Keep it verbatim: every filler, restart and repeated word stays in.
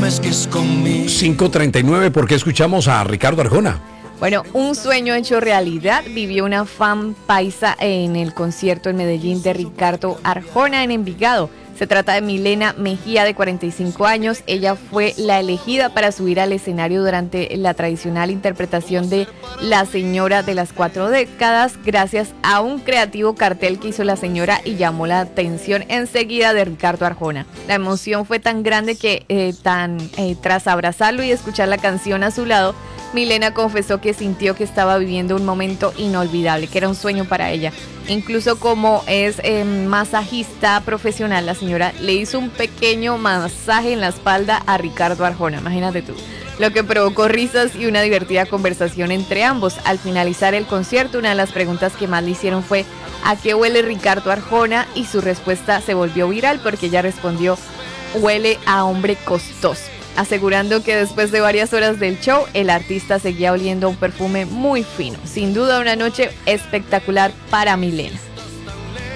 sabes que es conmigo. cinco treinta y nueve, ¿por qué escuchamos a Ricardo Arjona? Bueno, un sueño hecho realidad vivió una fan paisa en el concierto en Medellín de Ricardo Arjona en Envigado. Se trata de Milena Mejía, de cuarenta y cinco años. Ella fue la elegida para subir al escenario durante la tradicional interpretación de La Señora de las Cuatro Décadas, gracias a un creativo cartel que hizo la señora y llamó la atención enseguida de Ricardo Arjona. La emoción fue tan grande que eh, tan, eh, tras abrazarlo y escuchar la canción a su lado, Milena confesó que sintió que estaba viviendo un momento inolvidable, que era un sueño para ella. Incluso como es eh, masajista profesional, la señora le hizo un pequeño masaje en la espalda a Ricardo Arjona, imagínate tú, lo que provocó risas y una divertida conversación entre ambos. Al finalizar el concierto, una de las preguntas que más le hicieron fue ¿a qué huele Ricardo Arjona? Y su respuesta se volvió viral porque ella respondió: huele a hombre costoso, asegurando que después de varias horas del show, el artista seguía oliendo un perfume muy fino. Sin duda, una noche espectacular para Milena.